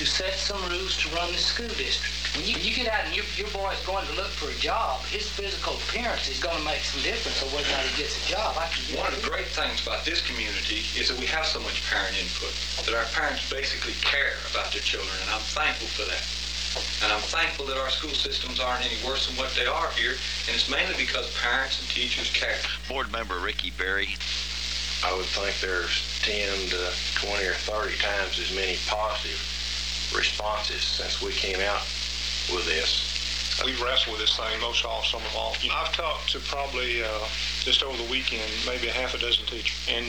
to set some rules to run the school district. When you get out and your boy's going to look for a job, his physical appearance is going to make some difference on whether or not he gets a job. One of the great things about this community is that we have so much parent input, that our parents basically care about their children, and I'm thankful for that. And I'm thankful that our school systems aren't any worse than what they are here, and it's mainly because parents and teachers care. Board member Ricky Berry. I would think there's 10 to 20 or 30 times as many positive responses since we came out with this. We wrestle with this thing most all summer long. I've talked to probably just over the weekend, maybe a half a dozen teachers, and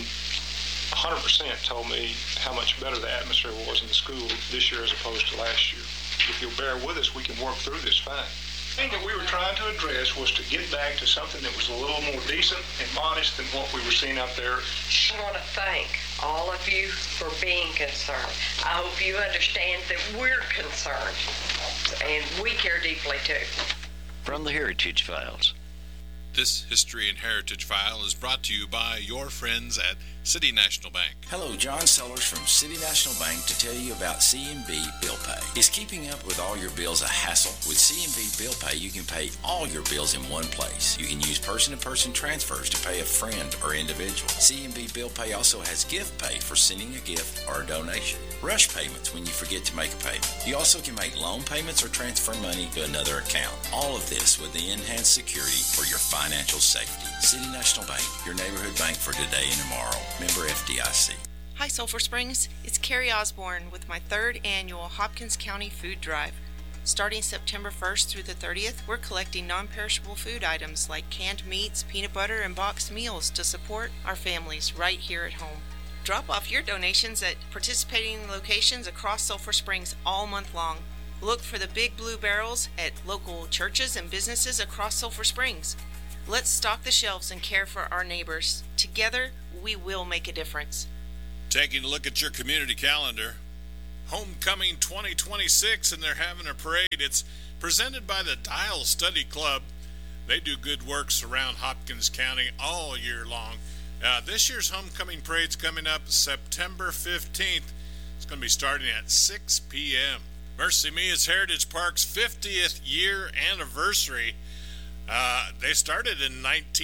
100% told me how much better the atmosphere was in the school this year as opposed to last year. If you'll bear with us, we can work through this fine. The thing that we were trying to address was to get back to something that was a little more decent and modest than what we were seeing out there. I want to thank all of you for being concerned. I hope you understand that we're concerned, and we care deeply too. From the Heritage Files. This History and Heritage File is brought to you by your friends at City National Bank. Hello, John Sellers from City National Bank to tell you about CNB Bill Pay. Is keeping up with all your bills a hassle? With CNB Bill Pay, you can pay all your bills in one place. You can use person-to-person transfers to pay a friend or individual. CNB Bill Pay also has gift pay for sending a gift or a donation. Rush payments when you forget to make a payment. You also can make loan payments or transfer money to another account. All of this with the enhanced security for your financial safety. City National Bank, your neighborhood bank for today and tomorrow. Member FDIC. Hi Sulphur Springs, it's Carrie Osborne with my 3rd annual Hopkins County Food Drive. Starting September 1st through the 30th, we're collecting non-perishable food items like canned meats, peanut butter, and boxed meals to support our families right here at home. Drop off your donations at participating locations across Sulphur Springs all month long. Look for the big blue barrels at local churches and businesses across Sulphur Springs. Let's stock the shelves and care for our neighbors. Together, we will make a difference. Taking a look at your community calendar, Homecoming 2026, and they're having a parade. It's presented by the Dial Study Club. They do good works around Hopkins County all year long. This year's Homecoming Parade's coming up September 15th. It's going to be starting at 6 p.m. Mercy Me, it's Heritage Park's 50th year anniversary. They started in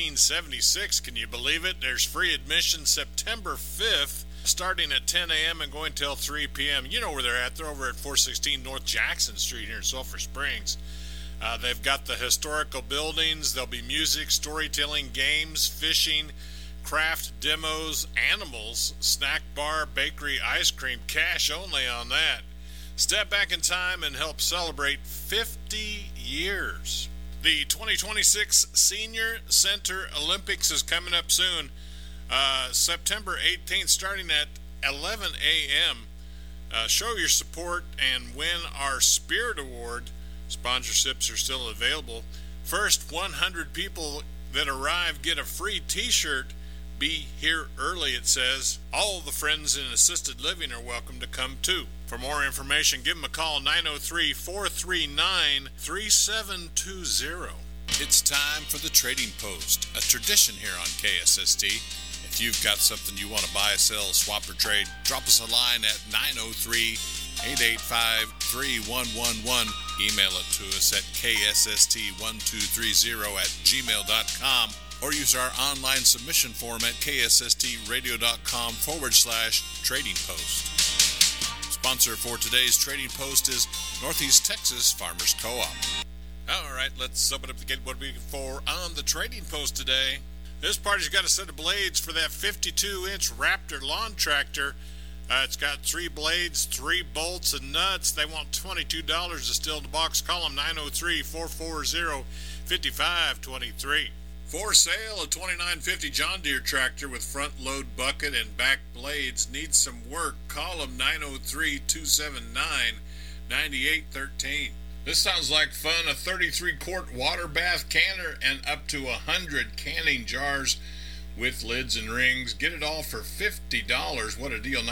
1976. Can you believe it? There's free admission September 5th, starting at 10 a.m. and going till 3 p.m. You know where they're at. They're over at 416 North Jackson Street here in Sulphur Springs. They've got the historical buildings. There'll be music, storytelling, games, fishing, craft demos, animals, snack bar, bakery, ice cream, cash only on that. Step back in time and help celebrate 50 years. The 2026 Senior Center Olympics is coming up soon, September 18th, starting at 11 a.m. Show your support and win our Spirit Award. Sponsorships are still available. First 100 people that arrive get a free t-shirt. Be here early, it says. All the friends in assisted living are welcome to come too. For more information, give them a call, 903-439-3720. It's time for the Trading Post, a tradition here on KSST. If you've got something you want to buy, sell, swap, or trade, drop us a line at 903-885-3111. Email it to us at ksst1230@gmail.com. or use our online submission form at ksstradio.com/trading post. Sponsor for today's Trading Post is Northeast Texas Farmers Co-op. All right, let's open up the gate. What are we looking for on the Trading Post today? This party's got a set of blades for that 52-inch Raptor lawn tractor. It's got 3 blades, 3 bolts, and nuts. They want $22 to still the box. Call them 903-440-5523. For sale, a 2950 John Deere tractor with front load bucket and back blades. Needs some work. Call them 903-279-9813. This sounds like fun. A 33-quart water bath canner and up to 100 canning jars with lids and rings. Get it all for $50. What a deal.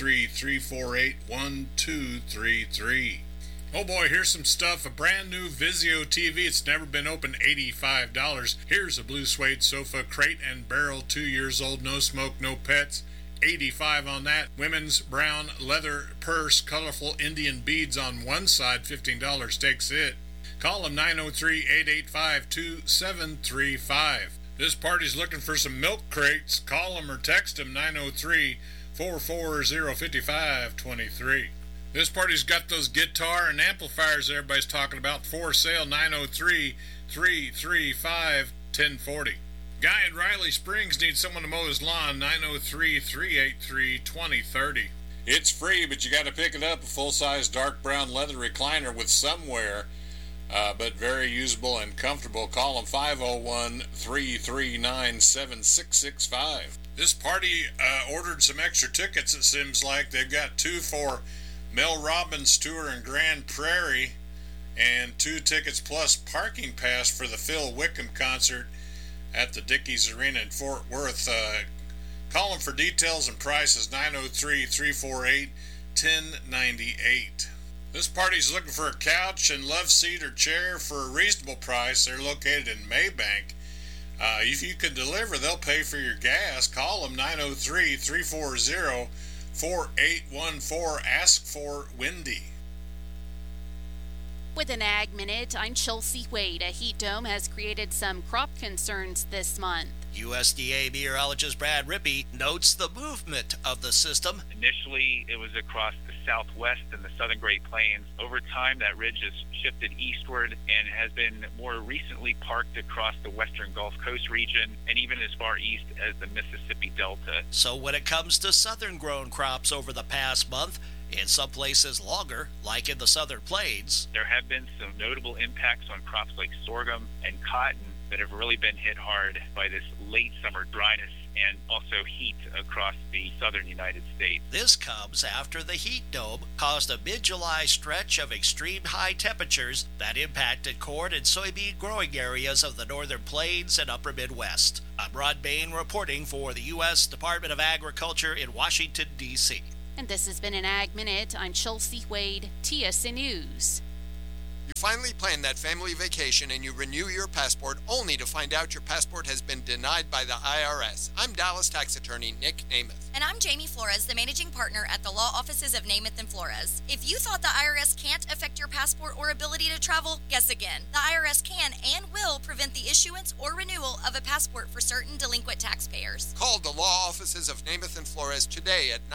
903-348-1233. Oh boy, here's some stuff. A brand new Vizio TV. It's never been opened. $85. Here's a blue suede sofa, crate and barrel, 2 years old, no smoke, no pets. 85 on that. Women's brown leather purse, colorful Indian beads on one side, $15 takes it. Call them 903-885-2735. This party's looking for some milk crates. Call them or text them 903-440-5523. This party's got those guitar and amplifiers everybody's talking about for sale, 903-335-1040. Guy in Riley Springs needs someone to mow his lawn, 903-383-2030. It's free, but you got to pick it up, a full-size dark brown leather recliner with some wear, but very usable and comfortable. Call them 501-339-7665. This party ordered some extra tickets, it seems like. They've got 2 for Mel Robbins' tour in Grand Prairie and 2 tickets plus parking pass for the Phil Wickham concert at the Dickies Arena in Fort Worth. Call them for details and prices, 903-348-1098. This party's looking for a couch and love seat or chair for a reasonable price. They're located in Maybank. If you can deliver, they'll pay for your gas. Call them 903-340-4814. Ask for Wendy. With an Ag Minute, I'm Chelsea Wade. A heat dome has created some crop concerns this month. USDA meteorologist Brad Rippey notes the movement of the system. Initially, it was across the southwest and the southern Great Plains. Over time, that ridge has shifted eastward and has been more recently parked across the western Gulf Coast region and even as far east as the Mississippi Delta. So when it comes to southern grown crops over the past month, in some places longer, like in the southern plains, there have been some notable impacts on crops like sorghum and cotton that have really been hit hard by this late summer dryness and also heat across the southern United States. This comes after the heat dome caused a mid-July stretch of extreme high temperatures that impacted corn and soybean growing areas of the northern plains and upper Midwest. I'm Rod Bain reporting for the U.S. Department of Agriculture in Washington, D.C. And this has been an Ag Minute. I'm Chelsea Wade, TSN News. You finally plan that family vacation and you renew your passport only to find out your passport has been denied by the IRS. I'm Dallas tax attorney Nick Namath. And I'm Jamie Flores, the managing partner at the law offices of Namath and Flores. If you thought the IRS can't affect your passport or ability to travel, guess again. The IRS can and will prevent the issuance or renewal of a passport for certain delinquent taxpayers. Call the law offices of Namath and Flores today at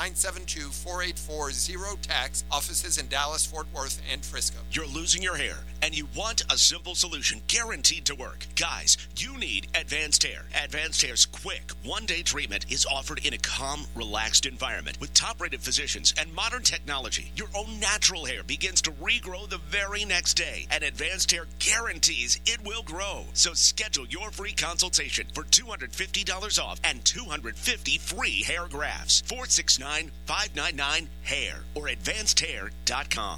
972-484-0TAX, offices in Dallas, Fort Worth, and Frisco. You're losing your hair and you want a simple solution guaranteed to work. Guys, you need Advanced Hair. Advanced Hair's quick one-day treatment is offered in a calm, relaxed environment with top-rated physicians and modern technology. Your own natural hair begins to regrow the very next day, and Advanced Hair guarantees it will grow. So schedule your free consultation for $250 off and 250 free hair grafts. 469-599-HAIR or advancedhair.com.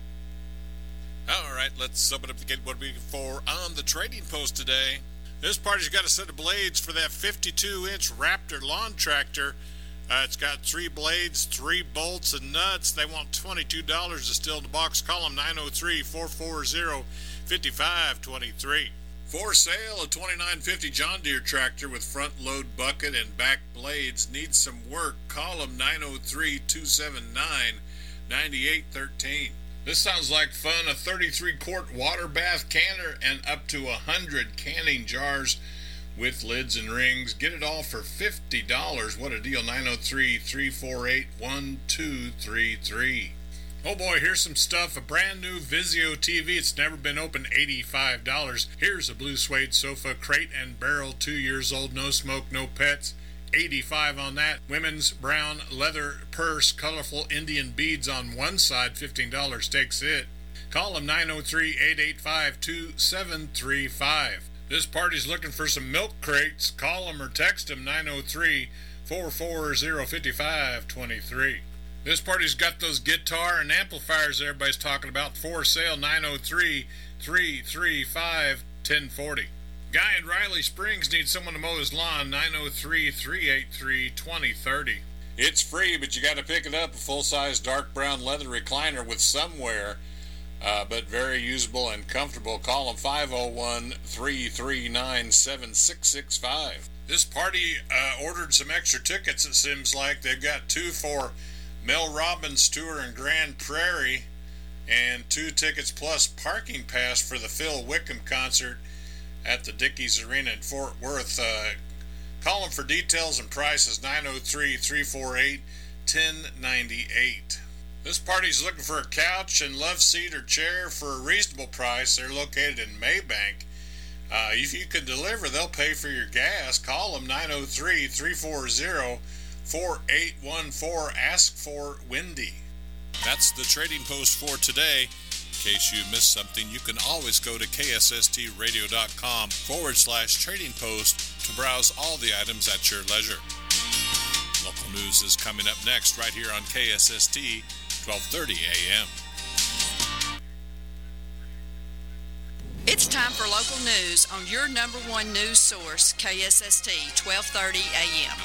All right, let's open up to get what we for on the Trading Post today. This party's got a set of blades for that 52-inch Raptor lawn tractor. It's got 3 blades, 3 bolts, and nuts. They want $22 to steal the box. Call them 903-440-5523. For sale, a 2950 John Deere tractor with front load bucket and back blades. Needs some work. Call them 903-279-9813. This sounds like fun. A 33-quart water bath canner and up to 100 canning jars with lids and rings. Get it all for $50. What a deal. 903-348-1233. Oh boy, here's some stuff. A brand new Vizio TV. It's never been opened. $85. Here's a blue suede sofa, crate and barrel, 2 years old, no smoke, no pets. $85 on that. Women's brown leather purse, colorful Indian beads on one side, $15 takes it. Call them 903-885-2735. This party's looking for some milk crates. Call them or text them 903-440-5523. This party's got those guitar and amplifiers everybody's talking about for sale, 903-335-1040. Guy in Riley Springs needs someone to mow his lawn, 903-383-2030. It's free, but you got to pick it up, a full-size dark brown leather recliner with some wear, but very usable and comfortable. Call them 501-339-7665. This party ordered some extra tickets, it seems like. They've got 2 for Mel Robbins Tour in Grand Prairie and 2 tickets plus parking pass for the Phil Wickham concert at the Dickies Arena in Fort Worth. Call them for details and prices, 903-348-1098. This party's looking for a couch and love seat or chair for a reasonable price. They're located in Maybank. If you can deliver, they'll pay for your gas. Call them, 903-340-4814. Ask for Wendy. That's the Trading Post for today. In case you missed something, you can always go to ksstradio.com/trading post to browse all the items at your leisure. Local news is coming up next right here on KSST, 1230 AM. It's time for local news on your number one news source, KSST, 1230 AM.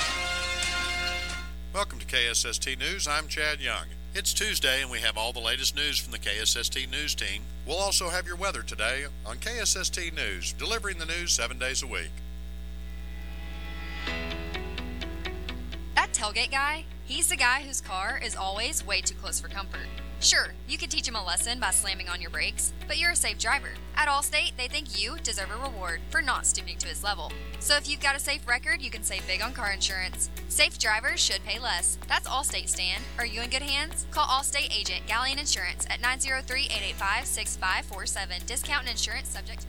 Welcome to KSST News. I'm Chad Young. It's Tuesday and we have all the latest news from the KSST News team. We'll also have your weather today on KSST News, delivering the news 7 days a week. That tailgate guy, he's the guy whose car is always way too close for comfort. Sure, you could teach him a lesson by slamming on your brakes, but you're a safe driver. At Allstate, they think you deserve a reward for not stooping to his level. So if you've got a safe record, you can save big on car insurance. Safe drivers should pay less. That's Allstate, Stan. Are you in good hands? Call Allstate agent Galleon Insurance at 903-885-6547. Discount and insurance subject.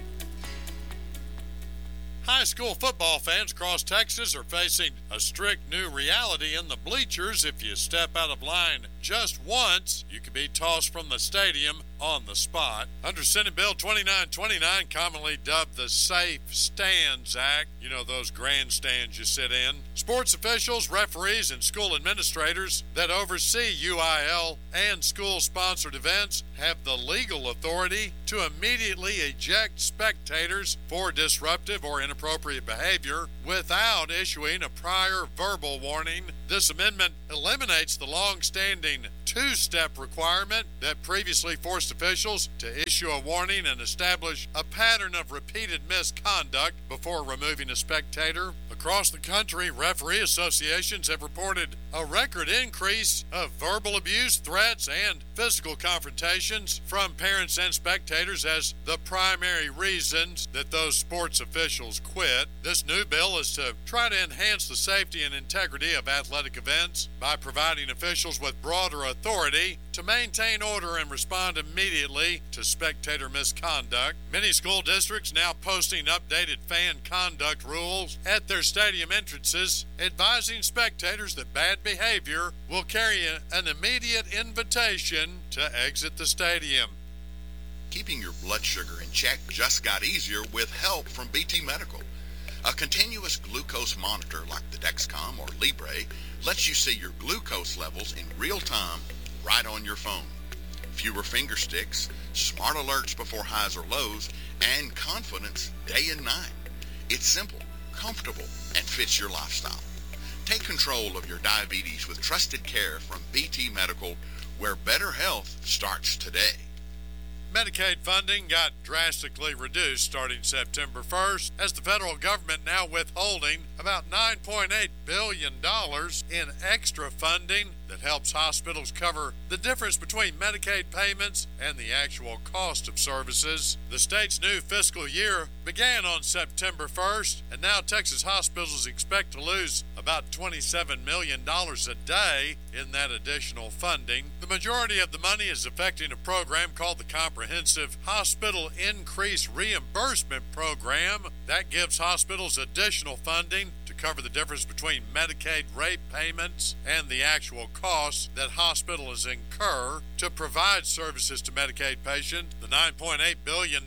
High school football fans across Texas are facing a strict new reality in the bleachers. If you step out of line just once, you can be tossed from the stadium on the spot. Under Senate Bill 2929, commonly dubbed the Safe Stands Act, you know, those grandstands you sit in, sports officials, referees, and school administrators that oversee UIL and school-sponsored events have the legal authority to immediately eject spectators for disruptive or inappropriate behavior without issuing a prior verbal warning. This amendment eliminates the long-standing two-step requirement that previously forced officials to issue a warning and establish a pattern of repeated misconduct before removing a spectator. Across the country, referee associations have reported a record increase of verbal abuse, threats, and physical confrontations from parents and spectators as the primary reasons that those sports officials quit. This new bill is to try to enhance the safety and integrity of athletic events by providing officials with broader authority to maintain order and respond immediately to spectator misconduct. Many school districts now posting updated fan conduct rules at their stadium entrances, advising spectators that bad behavior will carry an immediate invitation to exit the stadium. Keeping your blood sugar in check just got easier with help from BT Medical. A continuous glucose monitor like the Dexcom or Libre lets you see your glucose levels in real time right on your phone. Fewer finger sticks, smart alerts before highs or lows, and confidence day and night. It's simple, comfortable, and fits your lifestyle. Take control of your diabetes with trusted care from BT Medical, where better health starts today. Medicaid funding got drastically reduced starting September 1st, as the federal government now withholding about $9.8 billion in extra funding that helps hospitals cover the difference between Medicaid payments and the actual cost of services. The state's new fiscal year began on September 1st, and now Texas hospitals expect to lose about $27 million a day in that additional funding. The majority of the money is affecting a program called the Comprehensive Hospital Increase Reimbursement Program that gives hospitals additional funding to cover the difference between Medicaid rate payments and the actual costs that hospitals incur to provide services to Medicaid patients. The $9.8 billion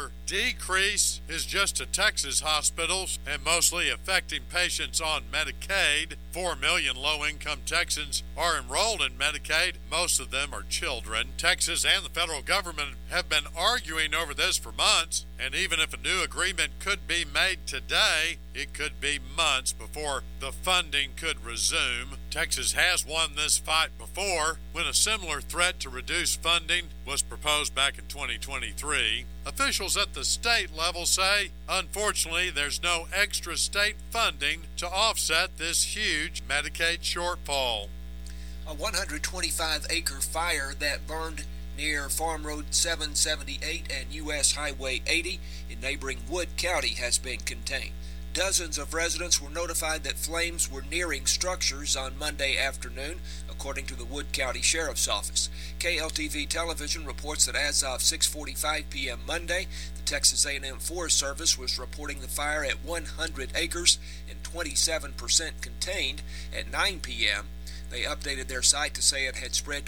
decrease is just to Texas hospitals and mostly affecting patients on Medicaid. 4 million low-income Texans are enrolled in Medicaid. Most of them are children. Texas and the federal government have been arguing over this for months, and even if a new agreement could be made today, it could be months before the funding could resume. Texas has won this fight before when a similar threat to reduce funding was proposed back in 2023. Officials at the state level say, unfortunately, there's no extra state funding to offset this huge Medicaid shortfall. A 125-acre fire that burned near Farm Road 778 and U.S. Highway 80 in neighboring Wood County has been contained. Dozens of residents were notified that flames were nearing structures on Monday afternoon, according to the Wood County Sheriff's Office. KLTV Television reports that as of 6:45 p.m. Monday, the Texas A&M Forest Service was reporting the fire at 100 acres and 27% contained. At 9 p.m., they updated their site to say it had spread to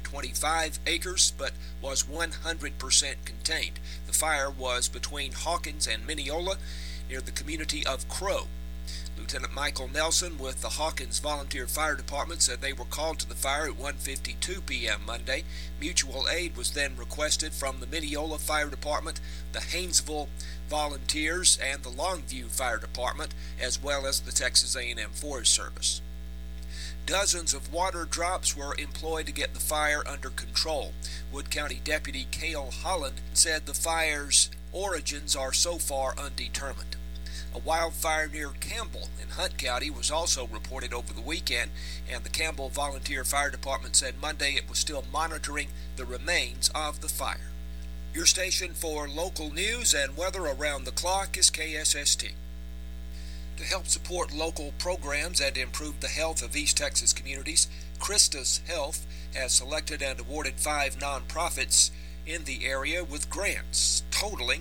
125 acres, but was 100% contained. The fire was between Hawkins and Mineola, near the community of Crow. Lieutenant Michael Nelson with the Hawkins Volunteer Fire Department said they were called to the fire at 1:52 p.m. Monday. Mutual aid was then requested from the Mineola Fire Department, the Haynesville Volunteers, and the Longview Fire Department, as well as the Texas A&M Forest Service. Dozens of water drops were employed to get the fire under control. Wood County Deputy Cale Holland said the fire's origins are so far undetermined. A wildfire near Campbell in Hunt County was also reported over the weekend, and the Campbell Volunteer Fire Department said Monday it was still monitoring the remains of the fire. Your station for local news and weather around the clock is KSST. To help support local programs and improve the health of East Texas communities, Christus Health has selected and awarded 5 nonprofits in the area with grants totaling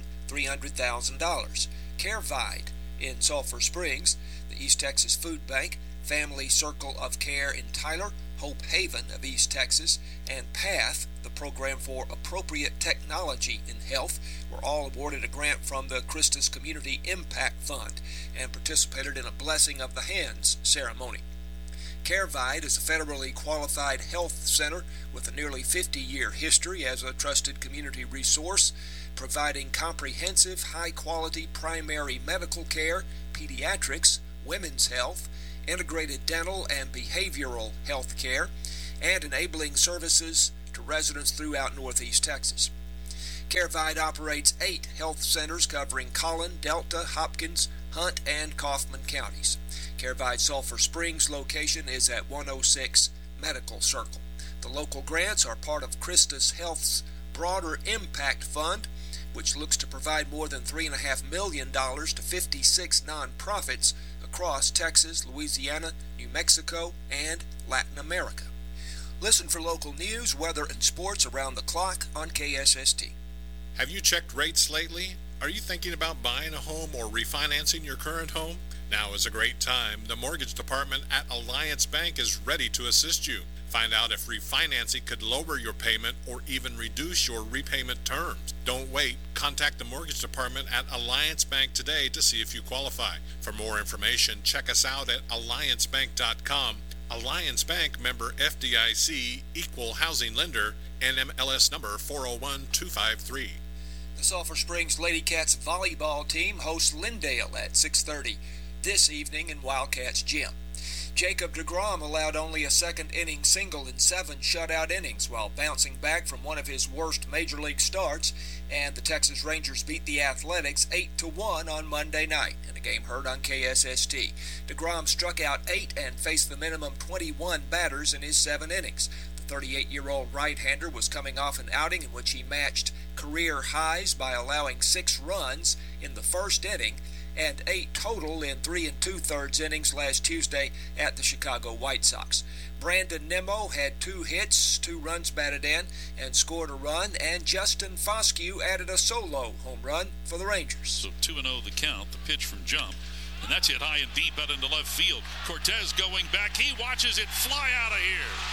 $300,000. CareVide in Sulphur Springs, the East Texas Food Bank, Family Circle of Care in Tyler, Hope Haven of East Texas, and PATH, the Program for Appropriate Technology in Health, were all awarded a grant from the Christus Community Impact Fund and participated in a Blessing of the Hands ceremony. CareVide is a federally qualified health center with a nearly 50-year history as a trusted community resource, providing comprehensive, high-quality primary medical care, pediatrics, women's health, integrated dental and behavioral health care, and enabling services to residents throughout Northeast Texas. CareVide operates 8 health centers covering Collin, Delta, Hopkins, Hunt, and Kaufman counties. CareVide Sulphur Springs location is at 106 Medical Circle. The local grants are part of Christus Health's broader impact fund, which looks to provide more than $3.5 million to 56 nonprofits across Texas, Louisiana, New Mexico, and Latin America. Listen for local news, weather, and sports around the clock on KSST. Have you checked rates lately? Are you thinking about buying a home or refinancing your current home? Now is a great time. The mortgage department at Alliance Bank is ready to assist you. Find out if refinancing could lower your payment or even reduce your repayment terms. Don't wait. Contact the mortgage department at Alliance Bank today to see if you qualify. For more information, check us out at alliancebank.com. Alliance Bank, member FDIC, equal housing lender, NMLS number 401253. The Sulphur Springs Lady Cats volleyball team hosts Lindale at 6:30 this evening in Wildcats Gym. Jacob deGrom allowed only a second-inning single in 7 shutout innings while bouncing back from one of his worst Major League starts, and the Texas Rangers beat the Athletics 8-1 on Monday night in a game heard on KSST. deGrom struck out 8 and faced the minimum 21 batters in his 7 innings. The 38-year-old right-hander was coming off an outing in which he matched career highs by allowing 6 runs in the first inning and 8 total in 3 2/3 innings last Tuesday at the Chicago White Sox. Brandon Nimmo had 2 hits, 2 runs batted in, and scored a run, and Justin Foscue added a solo home run for the Rangers. So 2-0 the count, the pitch from Jump. And that's hit high and deep out into left field. Cortez going back. He watches it fly out of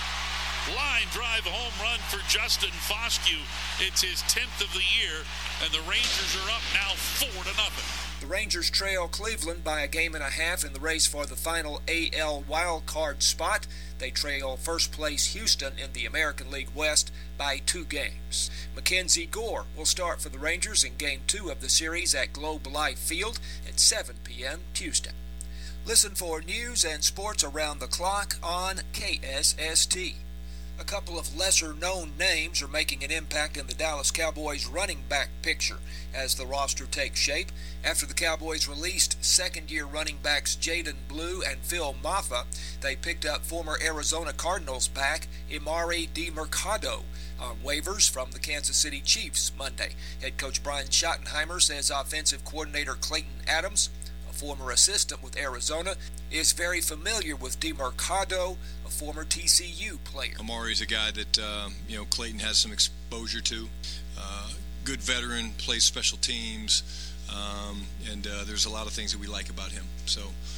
here. Line drive home run for Justin Foscue. It's his 10th of the year, and the Rangers are up now 4-0. The Rangers trail Cleveland by a game and a half in the race for the final AL wildcard spot. They trail first-place Houston in the American League West by 2 games. Mackenzie Gore will start for the Rangers in Game 2 of the series at Globe Life Field at 7 p.m. Tuesday. Listen for news and sports around the clock on KSST. A couple of lesser-known names are making an impact in the Dallas Cowboys running back picture as the roster takes shape. After the Cowboys released second-year running backs Jaden Blue and Phil Maffa, they picked up former Arizona Cardinals back Emari Demercado on waivers from the Kansas City Chiefs Monday. Head coach Brian Schottenheimer says offensive coordinator Clayton Adams, a former assistant with Arizona, is very familiar with Demercado, a former TCU player. Amari's a guy that Clayton has some exposure to. Good veteran, plays special teams, and there's a lot of things that we like about him. So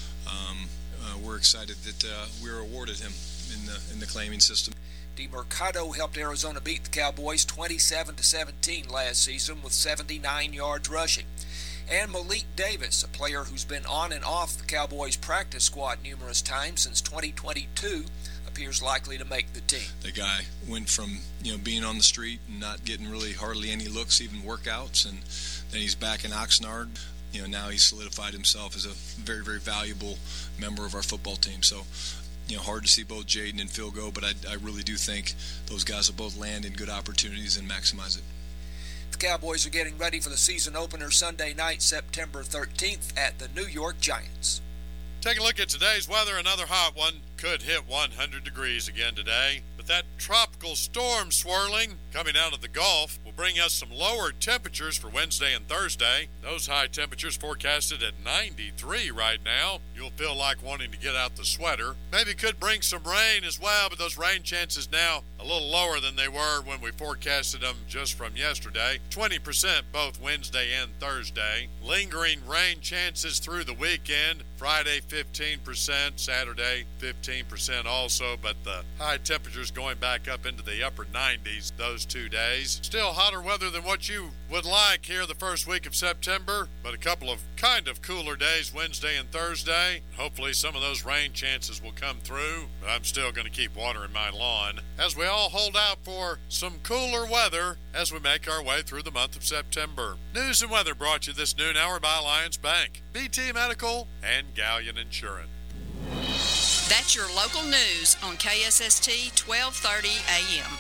we're excited that we were awarded him in the claiming system. Demercado helped Arizona beat the Cowboys 27-17 last season with 79 yards rushing. And Malik Davis, a player who's been on and off the Cowboys practice squad numerous times since 2022, appears likely to make the team. The guy went from being on the street and not getting really hardly any looks, even workouts, and then he's back in Oxnard. Now he's solidified himself as a very, very valuable member of our football team. So, hard to see both Jaden and Phil go, but I really do think those guys will both land in good opportunities and maximize it. The Cowboys are getting ready for the season opener Sunday night, September 13th at the New York Giants. Take a look at today's weather. Another hot one. Could hit 100 degrees again today. But that tropical storm swirling coming out of the Gulf will bring us some lower temperatures for Wednesday and Thursday. Those high temperatures forecasted at 93 right now. You'll feel like wanting to get out the sweater. Maybe could bring some rain as well, but those rain chances now a little lower than they were when we forecasted them just from yesterday. 20% both Wednesday and Thursday. Lingering rain chances through the weekend. Friday 15%, Saturday 15% also, but the high temperatures going back up into the upper 90s those 2 days. Still hotter weather than what you would like here the first week of September, but a couple of kind of cooler days Wednesday and Thursday. Hopefully some of those rain chances will come through, but I'm still going to keep watering my lawn as we all hold out for some cooler weather as we make our way through the month of September. News and weather brought to you this noon hour by Alliance Bank, BT Medical, and Galleon Insurance. That's your local news on KSST 1230 AM.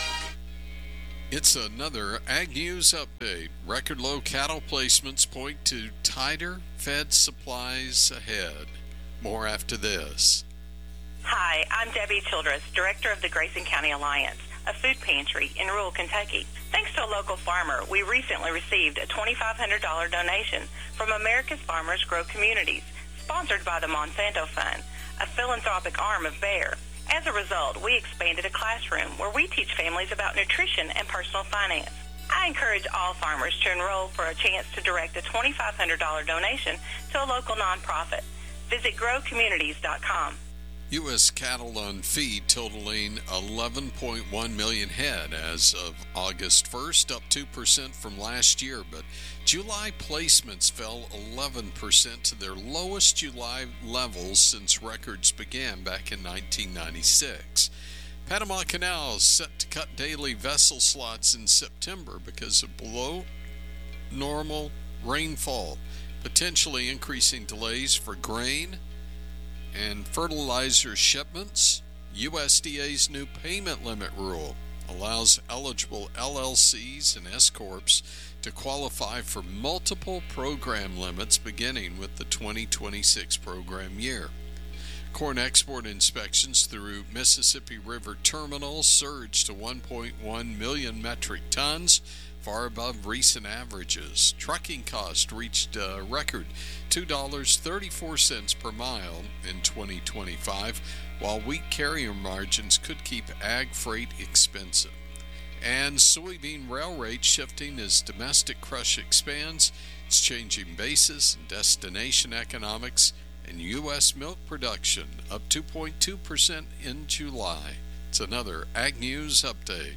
It's another Ag News update. Record low cattle placements point to tighter fed supplies ahead. More after this. Hi, I'm Debbie Childress, Director of the Grayson County Alliance, a food pantry in rural Kentucky. Thanks to a local farmer, we recently received a $2,500 donation from America's Farmers Grow Communities, sponsored by the Monsanto Fund, a philanthropic arm of Bayer. As a result, we expanded a classroom where we teach families about nutrition and personal finance. I encourage all farmers to enroll for a chance to direct a $2,500 donation to a local nonprofit. Visit growcommunities.com. U.S. cattle on feed totaling 11.1 million head as of August 1st, up 2% from last year, but July placements fell 11% to their lowest July levels since records began back in 1996. Panama Canal is set to cut daily vessel slots in September because of below normal rainfall, potentially increasing delays for grain and fertilizer shipments. USDA's new payment limit rule allows eligible LLCs and S-Corps to qualify for multiple program limits beginning with the 2026 program year. Corn export inspections through Mississippi River terminals surged to 1.1 million metric tons, far above recent averages. Trucking costs reached a record $2.34 per mile in 2025, while wheat carrier margins could keep ag freight expensive. And soybean rail rates shifting as domestic crush expands. It's changing basis and destination economics, and U.S. milk production up 2.2% in July. It's another Ag News update.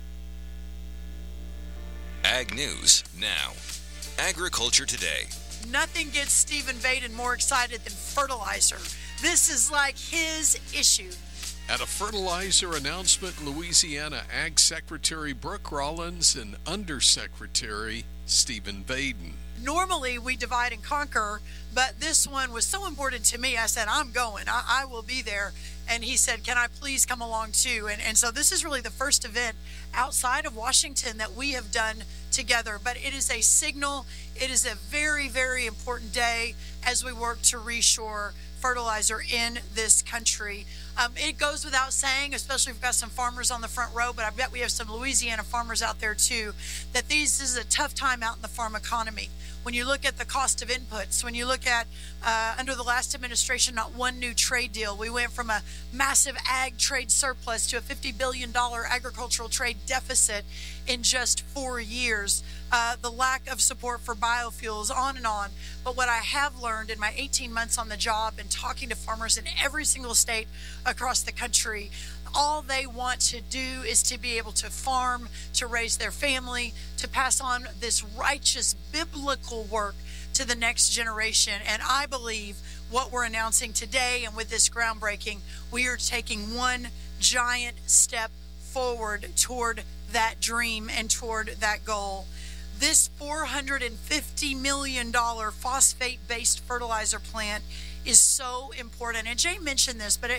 Ag News now. Agriculture Today. Nothing gets Stephen Baden more excited than fertilizer. This is like his issue. At a fertilizer announcement, Louisiana Ag Secretary Brooke Rollins and Undersecretary Stephen Vaden. Normally we divide and conquer, but this one was so important to me. I said, I'm going. I will be there. And he said, can I please come along too? And so this is really the first event outside of Washington that we have done together. But it is a signal. It is a very, very important day as we work to reshore fertilizer in this country. It goes without saying, especially if we've got some farmers on the front row, but I bet we have some Louisiana farmers out there too, that this is a tough time out in the farm economy. When you look at the cost of inputs, when you look at under the last administration, not one new trade deal. We went from a massive ag trade surplus to a $50 billion agricultural trade deficit in just 4 years. The lack of support for biofuels, on and on. But what I have learned in my 18 months on the job and talking to farmers in every single state across the country, all they want to do is to be able to farm, to raise their family, to pass on this righteous biblical work to the next generation. And I believe what we're announcing today and with this groundbreaking, we are taking one giant step forward toward that dream and toward that goal. This $450 million phosphate-based fertilizer plant is so important. And Jay mentioned this, but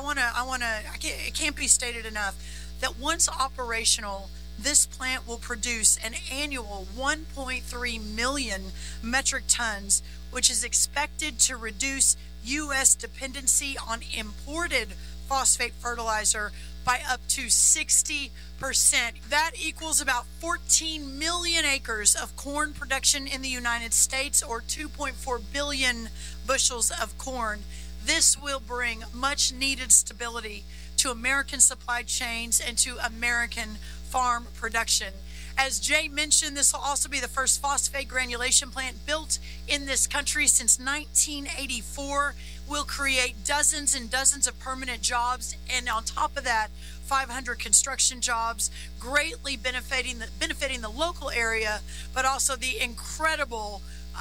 it can't be stated enough that once operational, this plant will produce an annual 1.3 million metric tons, which is expected to reduce U.S. dependency on imported phosphate fertilizer by up to 60%. That equals about 14 million acres of corn production in the United States, or 2.4 billion bushels of corn. This will bring much needed stability to American supply chains and to American farm production. As Jay mentioned, this will also be the first phosphate granulation plant built in this country since 1984. Will create dozens and dozens of permanent jobs, and on top of that, 500 construction jobs, greatly benefiting the local area, but also the incredible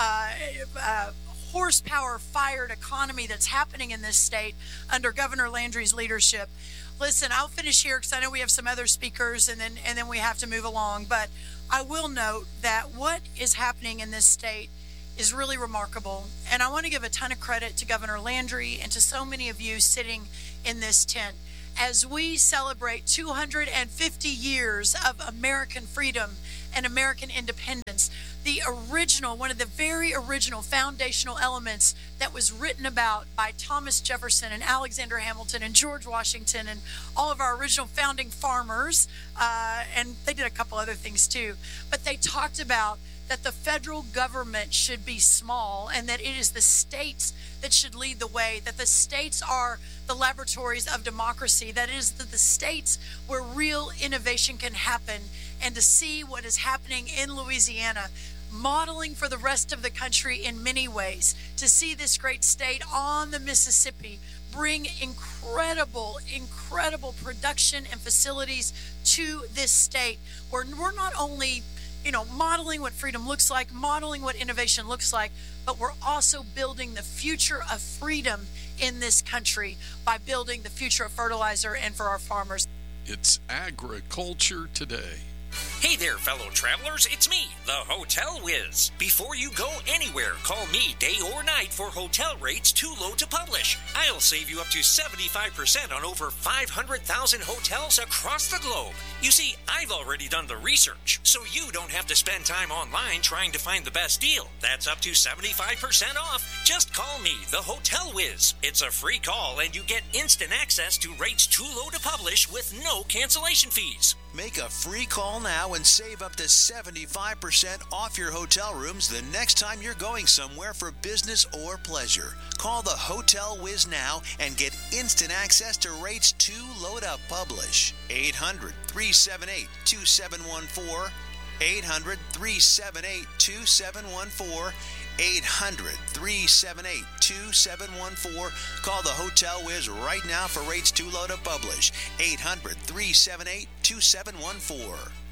horsepower-fired economy that's happening in this state under Governor Landry's leadership. Listen, I'll finish here because I know we have some other speakers, and then we have to move along. But I will note that what is happening in this state is really remarkable. And I want to give a ton of credit to Governor Landry and to so many of you sitting in this tent as we celebrate 250 years of American freedom and American independence. The original, one of the very original foundational elements that was written about by Thomas Jefferson and Alexander Hamilton and George Washington and all of our original founding farmers, and they did a couple other things too, but they talked about that the federal government should be small and that it is the states that should lead the way, that the states are the laboratories of democracy, that it is the states where real innovation can happen. And to see what is happening in Louisiana, modeling for the rest of the country in many ways, to see this great state on the Mississippi bring incredible production and facilities to this state, where we're not only modeling what freedom looks like, modeling what innovation looks like, but we're also building the future of freedom in this country by building the future of fertilizer and for our farmers. It's Agriculture Today. Hey there, fellow travelers. It's me, the Hotel Whiz. Before you go anywhere, call me day or night for hotel rates too low to publish. I'll save you up to 75% on over 500,000 hotels across the globe. You see, I've already done the research, so you don't have to spend time online trying to find the best deal. That's up to 75% off. Just call me, the Hotel Whiz. It's a free call, and you get instant access to rates too low to publish with no cancellation fees. Make a free call now and save up to 75% off your hotel rooms the next time you're going somewhere for business or pleasure. Call the Hotel Whiz now and get instant access to rates too low to publish. 800-378-2714. 800-378-2714. 800-378-2714. Call the Hotel Whiz right now for rates too low to publish. 800-378-2714.